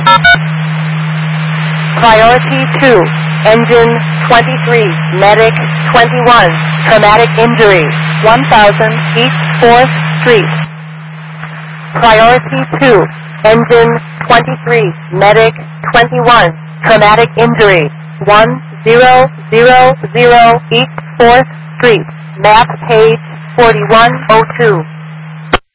Priority 2, Engine 23, Medic 21, Traumatic Injury, 1000 East 4th Street. Priority 2, Engine 23, Medic 21, Traumatic Injury, 1000 East 4th Street, map page 4102.